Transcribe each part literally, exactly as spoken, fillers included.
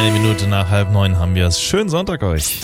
Eine Minute nach halb neun haben wir es. Schönen Sonntag euch.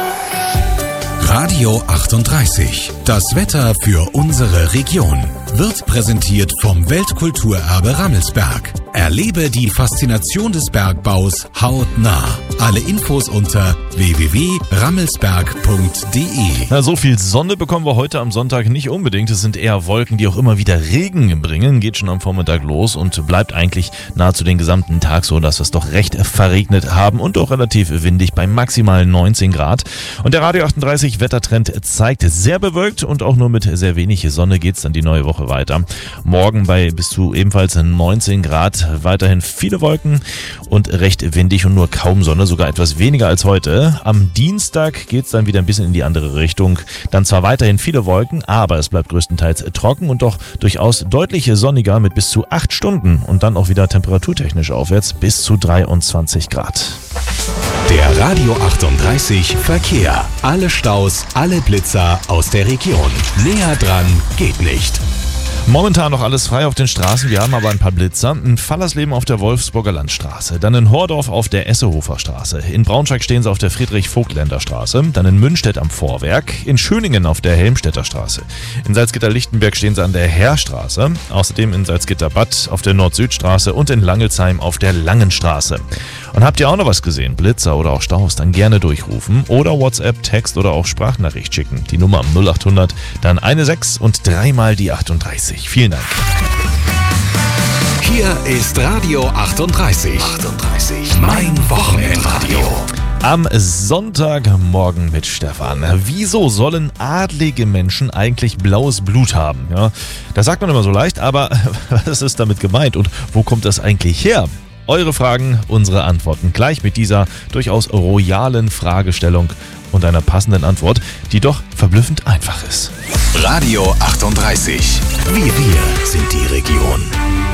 Radio achtunddreißig. Das Wetter für unsere Region wird präsentiert vom Weltkulturerbe Rammelsberg. Erlebe die Faszination des Bergbaus hautnah. Alle Infos unter w w w punkt rammelsberg punkt d e. Na, so viel Sonne bekommen wir heute am Sonntag nicht unbedingt. Es sind eher Wolken, die auch immer wieder Regen bringen. Geht schon am Vormittag los und bleibt eigentlich nahezu den gesamten Tag so, dass wir es doch recht verregnet haben und auch relativ windig bei maximal neunzehn Grad. Und der Radio achtunddreißig Wettertrend zeigt sehr bewölkt und auch nur mit sehr wenig Sonne geht's dann die neue Woche weiter. Morgen bei bis zu ebenfalls neunzehn Grad, weiterhin viele Wolken und recht windig und nur kaum Sonne, sogar etwas weniger als heute. Am Dienstag geht's dann wieder ein bisschen in die andere Richtung. Dann zwar weiterhin viele Wolken, aber es bleibt größtenteils trocken und doch durchaus deutlich sonniger mit bis zu acht Stunden und dann auch wieder temperaturtechnisch aufwärts bis zu dreiundzwanzig Grad. Der Radio achtunddreißig Verkehr. Alle Staus, alle Blitzer aus der Region. Näher dran geht nicht. Momentan noch alles frei auf den Straßen, wir haben aber ein paar Blitzer. In Fallersleben auf der Wolfsburger Landstraße, dann in Hordorf auf der Essehofer Straße, in Braunschweig stehen sie auf der Friedrich-Vogtländer Straße, dann in Münstedt am Vorwerk, in Schöningen auf der Helmstedter Straße, in Salzgitter-Lichtenberg stehen sie an der Heerstraße, außerdem in Salzgitter-Bad auf der Nord-Süd-Straße und in Langelsheim auf der Langenstraße. Und habt ihr auch noch was gesehen, Blitzer oder auch Staus, dann gerne durchrufen oder WhatsApp, Text oder auch Sprachnachricht schicken. Die Nummer null acht hundert, dann eine sechs und dreimal die achtunddreißig. Vielen Dank. Hier ist Radio achtunddreißig. achtunddreißig. Mein Wochenendradio. Am Sonntagmorgen mit Stefan. Wieso sollen adlige Menschen eigentlich blaues Blut haben? Ja, das sagt man immer so leicht, aber was ist damit gemeint und wo kommt das eigentlich her? Eure Fragen, unsere Antworten. Gleich mit dieser durchaus royalen Fragestellung und einer passenden Antwort, die doch verblüffend einfach ist. Radio achtunddreißig. Wir, wir sind die Region.